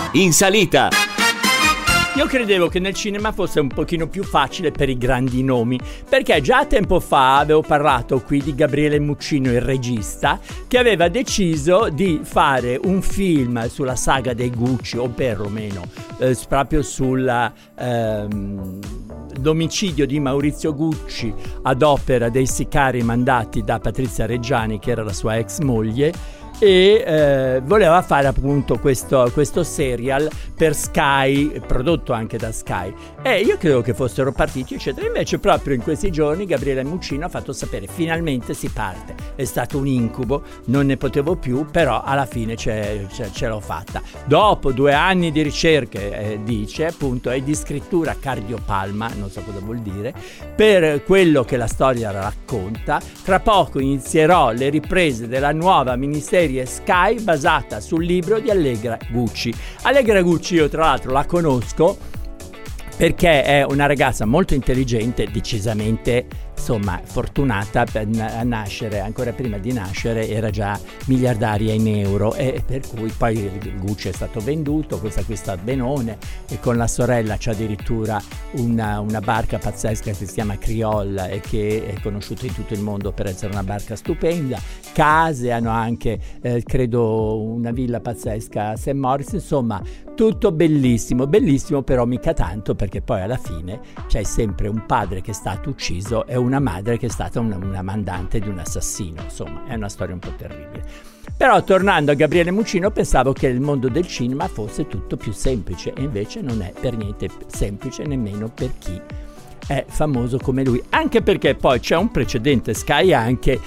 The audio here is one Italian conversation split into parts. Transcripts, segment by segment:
In salita. Io credevo che nel cinema fosse un pochino più facile per i grandi nomi, perché già tempo fa avevo parlato qui di Gabriele Muccino, il regista, che aveva deciso di fare un film sulla saga dei Gucci, o perlomeno proprio sul l'omicidio di Maurizio Gucci ad opera dei sicari mandati da Patrizia Reggiani, che era la sua ex moglie, e voleva fare appunto questo serial per Sky, prodotto anche da Sky, e io credo che fossero partiti eccetera. Invece proprio in questi giorni Gabriele Muccino ha fatto sapere: finalmente si parte. È stato un incubo, non ne potevo più, però alla fine ce l'ho fatta dopo 2 anni di ricerche, dice appunto, e di scrittura cardiopalma, non so cosa vuol dire, per quello che la storia racconta. Tra poco inizierò le riprese della nuova miniserie Sky basata sul libro di Allegra Gucci. Allegra Gucci io tra l'altro la conosco perché è una ragazza molto intelligente, decisamente insomma fortunata a nascere. Ancora prima di nascere era già miliardaria in euro, e per cui poi Gucci è stato venduto, questa acquista a Benone, e con la sorella c'è addirittura una barca pazzesca che si chiama Creole e che è conosciuta in tutto il mondo per essere una barca stupenda. Case, hanno anche credo una villa pazzesca a St. Moritz, insomma tutto bellissimo, bellissimo, però mica tanto, perché poi alla fine c'è sempre un padre che è stato ucciso e una madre che è stata una mandante di un assassino. Insomma, è una storia un po' terribile. Però tornando a Gabriele Muccino, pensavo che il mondo del cinema fosse tutto più semplice, e invece non è per niente semplice, nemmeno per chi è famoso come lui, anche perché poi c'è un precedente Sky anche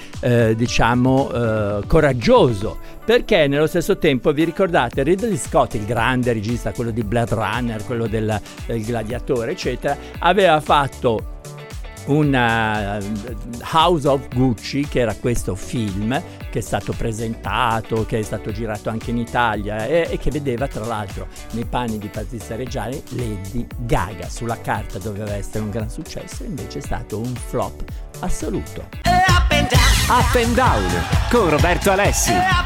coraggioso, perché nello stesso tempo vi ricordate Ridley Scott, il grande regista, quello di Blade Runner, quello del Gladiatore eccetera, aveva fatto una House of Gucci, che era questo film che è stato presentato, che è stato girato anche in Italia, e che vedeva tra l'altro nei panni di Patrizia Reggiani Lady Gaga. Sulla carta doveva essere un gran successo, invece è stato un flop assoluto. Up and down con Roberto Alessi.